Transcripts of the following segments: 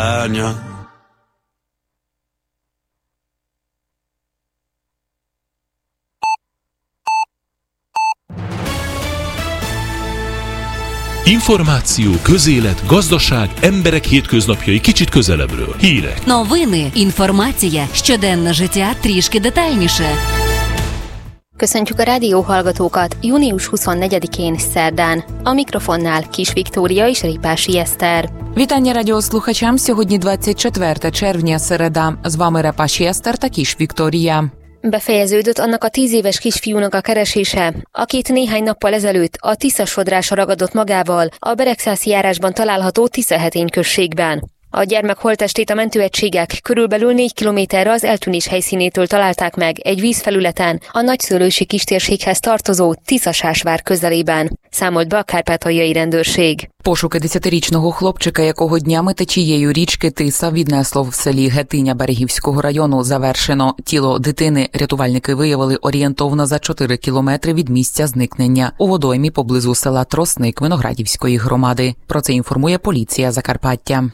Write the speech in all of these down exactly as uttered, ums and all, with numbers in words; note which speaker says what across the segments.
Speaker 1: leánya.
Speaker 2: Információ, közélet, gazdaság, emberek hétköznapjai kicsit közelebbről. Hírek.
Speaker 3: Новини, інформація, щоденне життя трішки детальніше.
Speaker 4: Köszöntjük a rádióhallgatókat június huszonnegyedikén szerdán. A mikrofonnál Kis Viktória és Ripási Eszter.
Speaker 5: Вітання радіослухачам. Сьогодні двадцять четверте червня, середа. З вами Репаші Eszter та Kis Viktória.
Speaker 4: Befejeződött annak a tíz éves kisfiúnak a keresése, akit néhány nappal ezelőtt a Tisza sodrása ragadott magával a Beregszászi járásban található Tiszahetény községben. A gyermek holttestét a mentőegységek körülbelül négy kilométerre az eltűnés helyszínétől találták meg egy vízfelületen a nagyszőlősi kistérséghez tartozó Tiszasásvár közelében, számolt be a kárpátaljai rendőrség.
Speaker 5: Пошуки десятирічного хлопчика, якого днями течією річки Тиса віднесло в селі Гетиня Берегівського району, завершено. Тіло дитини рятувальники виявили орієнтовно за чотири кілометри від місця зникнення у водоймі поблизу села Тросник Виноградівської громади. Про це інформує поліція Закарпаття.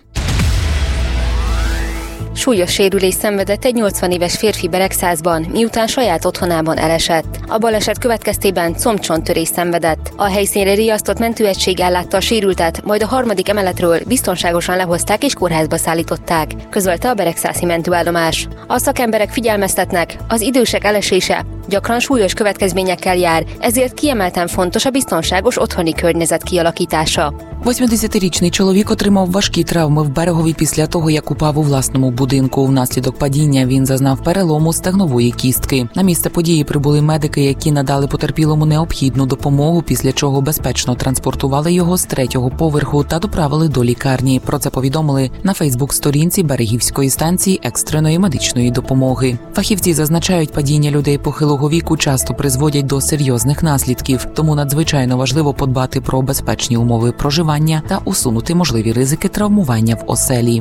Speaker 4: Súlyos sérülést szenvedett egy nyolcvan éves férfi Beregszászban, miután saját otthonában elesett. A baleset következtében combcsonttörést szenvedett. A helyszínre riasztott mentőegység ellátta a sérültet, majd a harmadik emeletről biztonságosan lehozták és kórházba szállították, közölte a beregszászi mentőállomás. A szakemberek figyelmeztetnek, az idősek elesése gyakran súlyos következményekkel jár, ezért kiemelten fontos a biztonságos otthoni környezet kialakítása.
Speaker 5: восьмидесятирічний чоловік отримав важкі травми в Берегові після того, як упав у власному будинку. Внаслідок падіння він зазнав перелому стегнової кістки. На місце події прибули медики, які надали потерпілому необхідну допомогу, після чого безпечно транспортували його з третього поверху та доправили до лікарні. Про це повідомили на Фейсбук-сторінці Берегівської станції екстреної медичної допомоги. Фахівці зазначають, падіння людей похилого віку часто призводять до серйозних наслідків, тому надзвичайно важливо подбати про безпечні umови проживання та усунути можливі ризики травмування в оселі.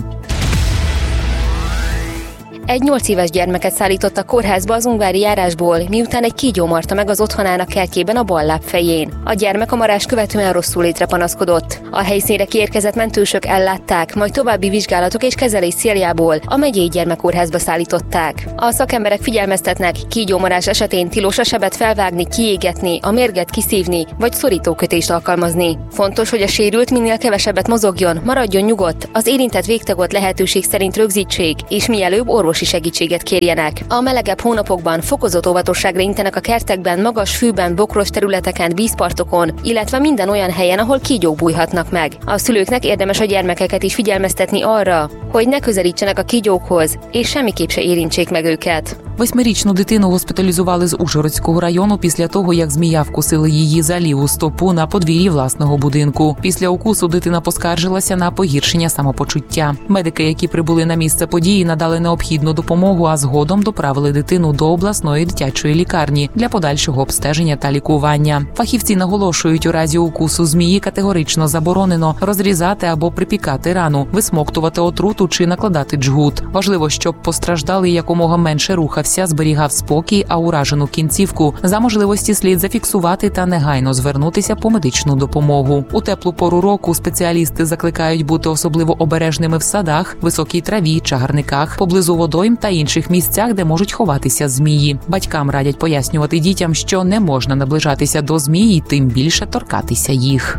Speaker 4: Egy nyolc éves gyermeket szállított a kórházba az ungvári járásból, miután egy kígyó marta meg az otthonának kertjében a bal láb fején. A gyermek a marás követően rosszul létre panaszkodott. A helyszínre kiérkezett mentősök ellátták, majd további vizsgálatok és kezelés céljából a megyei gyermekkórházba szállították. A szakemberek figyelmeztetnek, kígyómarás esetén tilos a sebet felvágni, kiégetni, a mérget kiszívni vagy szorítókötést alkalmazni. Fontos, hogy a sérült minél kevesebbet mozogjon, maradjon nyugodt, az érintett végtagot lehetőség szerint rögzítsék, és mielőbb orvos segítséget kérjenek. A melegebb hónapokban fokozott óvatosságra intenek a kertekben, magas fűben, bokros területeken, vízpartokon, illetve minden olyan helyen, ahol kígyók bújhatnak meg. A szülőknek érdemes a gyermekeket is figyelmeztetni arra, hogy ne közelítsenek a kígyókhoz, és semmiképp se érintsék meg őket.
Speaker 5: Восьмирічну дитину госпіталізували з Ужгородського району після того, як змія вкусила її за ліву стопу на подвір'ї власного будинку. Після укусу дитина поскаржилася на погіршення самопочуття. Медики, які прибули на місце події, надали необхідну допомогу, а згодом доправили дитину до обласної дитячої лікарні для подальшого обстеження та лікування. Фахівці наголошують, у разі укусу змії категорично заборонено розрізати або припікати рану, висмоктувати отруту чи накладати джгут. Важливо, щоб постраждалий якомога менше рухався, зберігав спокій, а уражену кінцівку за можливості слід зафіксувати та негайно звернутися по медичну допомогу. У теплу пору року спеціалісти закликають бути особливо обережними в садах, високій траві, чагарниках, поблизу водойм та інших місцях, де можуть ховатися змії. Батькам радять пояснювати дітям, що не можна наближатися до змій і тим більше торкатися їх.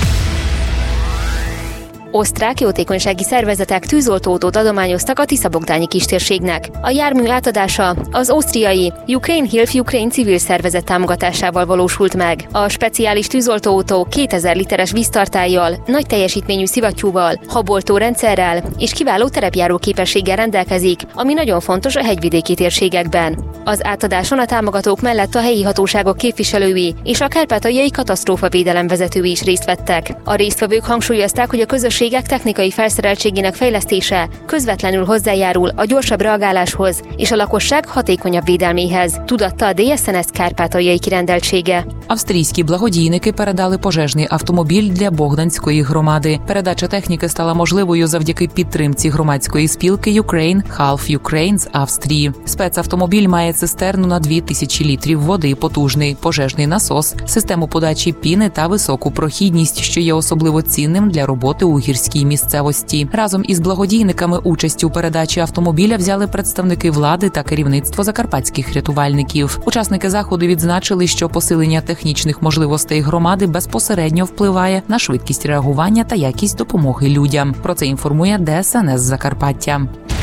Speaker 4: Osztrák jótékonysági szervezetek tűzoltóautót adományoztak a Tisza-Bogdányi kistérségnek. A jármű átadása az ausztriai Ukraine Help Ukraine civil szervezet támogatásával valósult meg. A speciális tűzoltóautó kétezer literes víztartállyal, nagy teljesítményű szivattyúval, haboltó rendszerrel és kiváló terepjáró képességgel rendelkezik, ami nagyon fontos a hegyvidéki térségekben. Az átadáson a támogatók mellett a helyi hatóságok képviselői és a kárpátaljai katasztrófavédelem vezetői is részt vettek. A résztvevők hangsúlyozták, hogy a közösségek technikai felszereltségének fejlesztése közvetlenül hozzájárul a gyorsabb reagáláshoz és a lakosság hatékonyabb védelméhez, tudatta a дé ес ен ес Kárpátaljai kirendeltsége.
Speaker 5: Австрійські благодійники передали пожежний автомобіль для Богданської громади. Передача техніки стала можливою завдяки підтримці громадської спілки Ukraine Half Ukraine з Австрії. Спецавтомобіль має цистерну на дві тисячі літрів води, потужний пожежний насос, систему подачі піни та високу прохідність, що є особливо цінним для роботи у гірській місцевості. Разом із благодійниками участь у передачі автомобіля взяли представники влади та керівництво закарпатських рятувальників. Учасники заходу відзначили, що посилення технічних можливостей громади безпосередньо впливає на швидкість реагування та якість допомоги людям. Про це інформує Де Ес Ен Ес Закарпаття.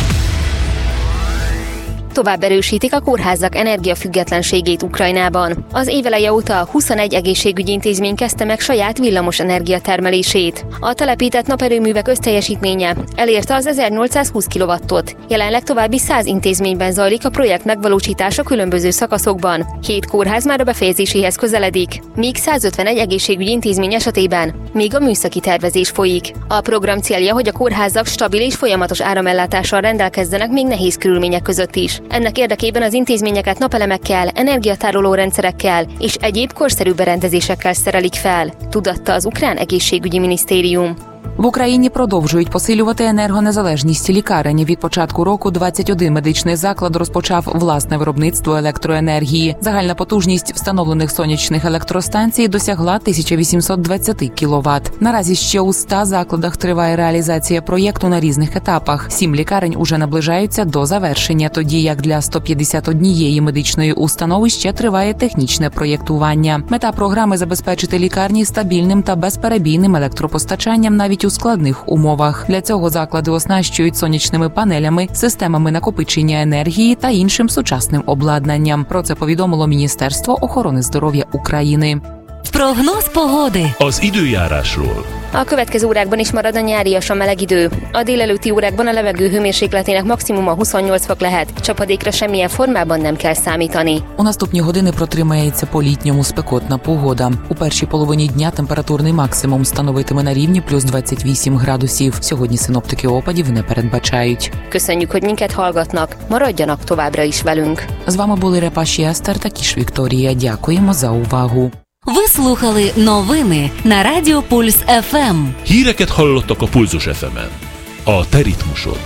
Speaker 4: Tovább erősítik a kórházak energiafüggetlenségét Ukrajnában. Az éveleje óta a huszonegy egészségügyi intézmény kezdte meg saját villamos energia termelését. A telepített naperőművek összteljesítménye elérte az ezernyolcszázhúsz kilowattot. Jelenleg további száz intézményben zajlik a projekt megvalósítása különböző szakaszokban. Hét kórház már a befejezéséhez közeledik, míg százötvenegy egészségügyi intézmény esetében még a műszaki tervezés folyik. A program célja, hogy a kórházak stabil és folyamatos áramellátással rendelkezzenek még nehéz körülmények között is. Ennek érdekében az intézményeket napelemekkel, energiatároló rendszerekkel és egyéb korszerű berendezésekkel szerelik fel, tudatta az ukrán egészségügyi minisztérium.
Speaker 5: В Україні продовжують посилювати енергонезалежність лікарень. Від початку року двадцять один медичний заклад розпочав власне виробництво електроенергії. Загальна потужність встановлених сонячних електростанцій досягла тисяча вісімсот двадцять кіловат. Наразі ще у ста закладах триває реалізація проєкту на різних етапах. Сім лікарень уже наближаються до завершення, тоді як для сто п'ятдесят однієї медичної установи ще триває технічне проєктування. Мета програми – забезпечити лікарні стабільним та безперебійним електропостачанням навіть у складних умовах. Для цього заклади оснащують сонячними панелями, системами накопичення енергії та іншим сучасним обладнанням. Про це повідомило Міністерство охорони здоров'я України.
Speaker 3: Прогноз pogody.
Speaker 2: Az időjárásról.
Speaker 4: A következő órákban is marad a nyáriasan meleg idő. A délelőtti órákban a levegő hőmérsékletének maximuma huszonnyolc fok lehet, csapadékra semmilyen formában nem kell számítani.
Speaker 5: У наступні години протримається по-літньому спекотна погода. У першій половині дня температурний максимум становитиме на рівні плюс двадцять вісім градусів. Сьогодні синоптики опадів не передбачають.
Speaker 4: Köszönjük, hogy minket hallgatnak. Maradjanak továbbra is velünk.
Speaker 5: З вами були Репаші Естер та Кіш Вікторія. Дякуємо за увагу.
Speaker 3: Ви слухали новини на Радіо Пульс еф ем.
Speaker 2: Híreket hallottak a Pulzus еф емен. A te ritmusod.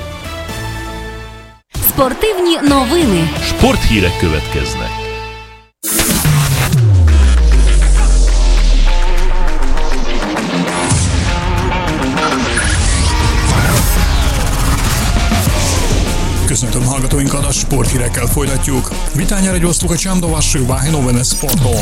Speaker 3: Спортивні новини.
Speaker 2: Sporthírek következnek.
Speaker 1: Köszöntöm hallgatóinkat, a sporthírekkel folytatjuk. Vitányára gyóztuk a Csámdováső Váhinóvene sportból.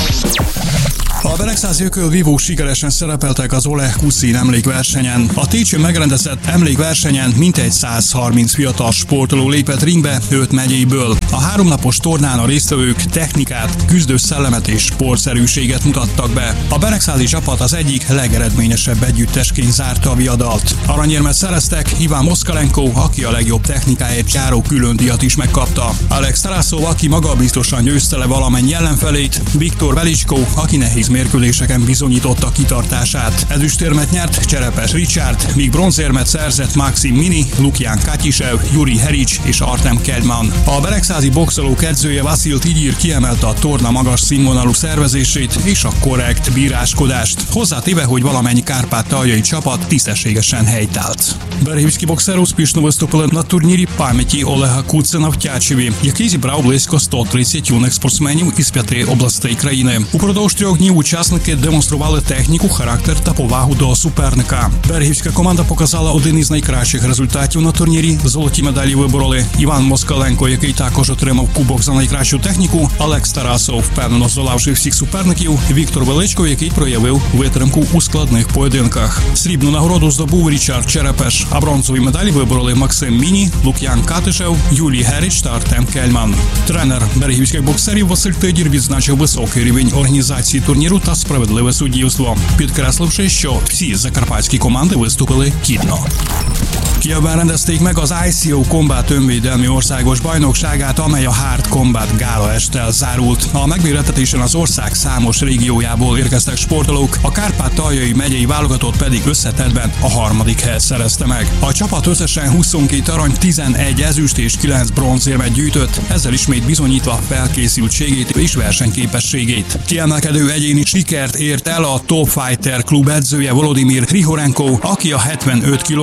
Speaker 1: A Beregszázi ökölvívók sikeresen szerepeltek az Oleg Kuszin emlékversenyen. A Técsön megrendezett emlékversenyen mintegy száz harminc fiatal sportoló lépett ringbe öt megyéből. A háromnapos tornán a résztvevők technikát, küzdő szellemet és sportszerűséget mutattak be. A beregszázi csapat az egyik legeredményesebb együttesként zárta a viadalt. Aranyérmet szereztek, Iván Moszkalenko, aki a legjobb technikáért járó külön díjat is megkapta. Alex Tarasov, aki magabiztosan győzte le valamennyi ellenfelét, Viktor Velicskó, aki nehéz mérkőzéseken bizonyította kitartását. Ezüstérmet nyert Cserepes Richard, míg bronzérmet szerzett Maxim Mini, Lukján Katyisev, Juri Herics és Artem Keldman. A beregszázi boxolók edzője Vasil Tigyir kiemelte a torna magas színvonalú szervezését és a korrekt bíráskodást, hozzátéve, hogy valamennyi kárpátaljai csapat tisztességesen helytált. Берегівські боксери успішно виступили на турнірі пам'яті Олега Куцина в Тячеві, який зібрав близько сто тридцять юних спортсменів із п'яти областей країни. Упродовж трьох днів учасники демонстрували техніку, характер та повагу до суперника. Берегівська команда показала один із найкращих результатів на турнірі. Золоті медалі вибороли Іван Москаленко, який також отримав кубок за найкращу техніку, Алекс Тарасов, впевнено здолавши всіх суперників, Віктор Величко, який проявив витримку у складних поєдинках. Срібну нагороду здобув Річард Черепеш, а бронзові медалі вибороли Максим Міні, Лук'ян Катишев, Юлій Герич та Артем Кельман. Тренер берегівських боксерів Василь Тидір відзначив високий рівень організації турніру та справедливе суддівство, підкресливши, що всі закарпатські команди виступили гідно. Kievben rendezték meg az i cé o Combat önvédelmi országos bajnokságát, amely a Hard Combat gála esttel zárult. A megmérettetésen az ország számos régiójából érkeztek sportolók, a Kárpát-taljai megyei válogatott pedig összetettben a harmadik helyet szerezte meg. A csapat összesen huszonkét arany, tizenegy ezüst és kilenc bronzérmet gyűjtött, ezzel ismét bizonyítva felkészültségét és versenyképességét. Kiemelkedő egyéni sikert ért el a Top Fighter klub edzője Volodymyr Hrihorenko, aki a hetvenöt kilogrammos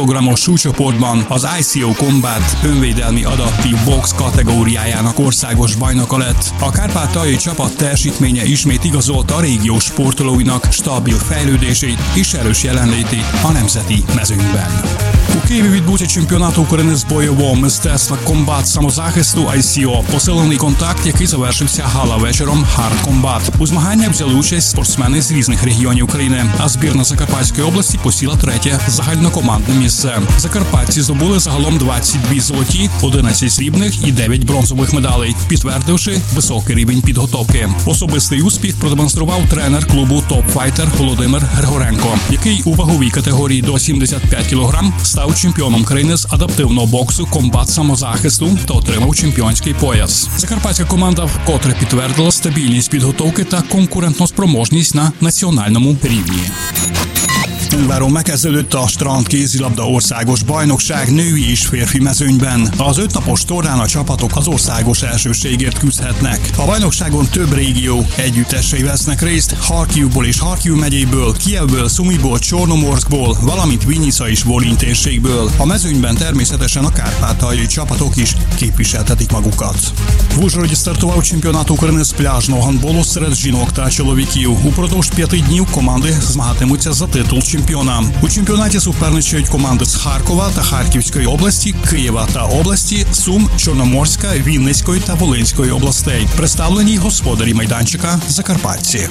Speaker 1: súlycsoportban az I C O Combat önvédelmi adaptív box kategóriájának országos bajnoka lett. A kárpátaljai csapat teljesítménye ismét igazolta a régió sportolóinak stabil fejlődését és erős jelenlétét a nemzeti mezőnyben. U Kijevi budućeg čempionata Ukrajine s bojevom mistectva Kombat Samozahistu I C O poslovni kontakt, який завершився гала вечором Hard Combat. У змаганнях взяли участь спортсмени з різних регіонів України, а збірна Закарпатської області посіла третє загальнокомандне місце. Закарпатці здобули загалом двадцять дві золоті, одинадцять срібних і дев'ять бронзових медалей, підтвердивши високий рівень підготовки. Особистий успіх продемонстрував тренер клубу топ-файтер Володимир Григоренко, який у ваговій категорії до сімдесят п'ять кілограм став чемпіоном країни з адаптивного боксу комбат самозахисту та отримав чемпіонський пояс. Закарпатська команда вкотре підтвердила стабільність підготовки та конкурентоспроможність на національному рівні. Ungváron megkezdődött a strand kézilabda országos bajnokság női és férfi mezőnyben. Az ötnapos tornán a csapatok az országos elsőségért küzdhetnek. A bajnokságon több régió együttesei vesznek részt, Harkivból és Harkiv megyéből, Kijevből, Szumiból, Csornomorszkból, valamint Vinyica és Volyn térségből. A mezőnyben természetesen a kárpátaljai csapatok is képviseltetik magukat. В Ужгороді стартував чемпіонат України з пляжного гандболу серед жінок та чоловіків. Упродовж п'яти днів команди змагатимуться за титул чемпіона. У чемпіонаті суперничають команди з Харкова та Харківської області, Києва та області, Сум, Чорноморська, Вінницької та Волинської областей. Представлені господарі майданчика закарпатці.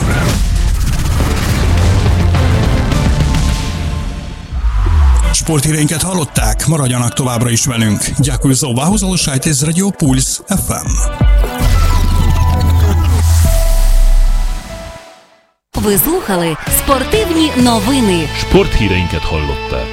Speaker 1: Sporthíreinket hallották, maradjanak továbbra is velünk. Дякую за увагу, залишайтесь з Радіо Пульс еф ем.
Speaker 3: Ви слухали спортивні новини.
Speaker 2: Sporthíreinket hallották.